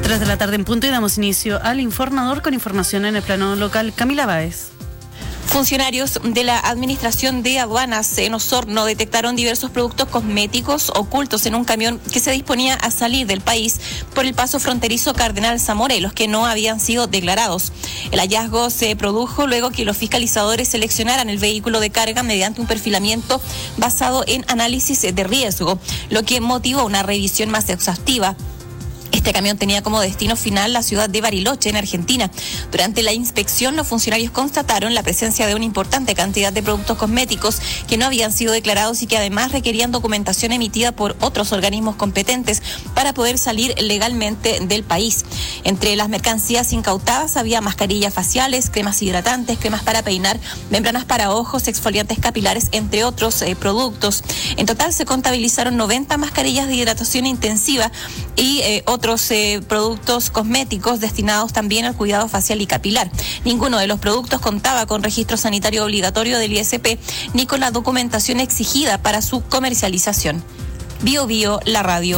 3 de la tarde en punto y damos inicio al informador con información en el plano local. Camila Báez. Funcionarios de la Administración de Aduanas en Osorno detectaron diversos productos cosméticos ocultos en un camión que se disponía a salir del país por el paso fronterizo Cardenal Zamora, los que no habían sido declarados. El hallazgo se produjo luego que los fiscalizadores seleccionaran el vehículo de carga mediante un perfilamiento basado en análisis de riesgo, lo que motivó una revisión más exhaustiva. Este camión tenía como destino final la ciudad de Bariloche, en Argentina. Durante la inspección, los funcionarios constataron la presencia de una importante cantidad de productos cosméticos que no habían sido declarados y que además requerían documentación emitida por otros organismos competentes para poder salir legalmente del país. Entre las mercancías incautadas había mascarillas faciales, cremas hidratantes, cremas para peinar, membranas para ojos, exfoliantes capilares, entre otros productos. En total se contabilizaron 90 mascarillas de hidratación intensiva y otros productos cosméticos destinados también al cuidado facial y capilar. Ninguno de los productos contaba con registro sanitario obligatorio del ISP ni con la documentación exigida para su comercialización. Bio Bio, la radio.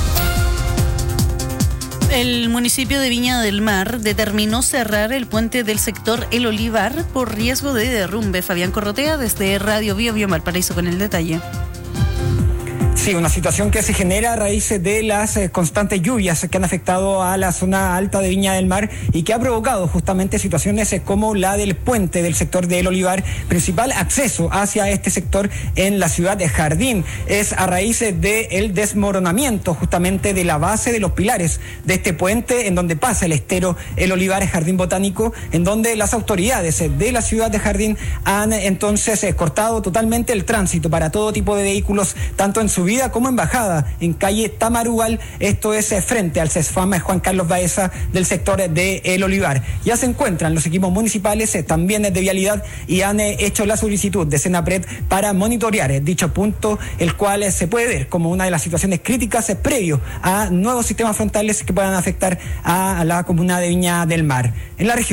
El municipio de Viña del Mar determinó cerrar el puente del sector El Olivar por riesgo de derrumbe. Fabián Corrotea desde Radio Bio Bio Valparaíso con el detalle. Sí, una situación que se genera a raíz de las constantes lluvias que han afectado a la zona alta de Viña del Mar y que ha provocado justamente situaciones como la del puente del sector del Olivar, principal acceso hacia este sector en la ciudad de Jardín. Es a raíz del desmoronamiento justamente de la base de los pilares de este puente en donde pasa el estero El Olivar Jardín Botánico, en donde las autoridades de la ciudad de Jardín han entonces cortado totalmente el tránsito para todo tipo de vehículos, tanto en subida como en bajada en calle Tamarugal. Esto es frente al CESFAM Juan Carlos Baeza del sector de El Olivar. Ya se encuentran los equipos municipales también de vialidad y han hecho la solicitud de Senapred para monitorear dicho punto, el cual se puede ver como una de las situaciones críticas previo a nuevos sistemas frontales que puedan afectar a la comuna de Viña del Mar. En la región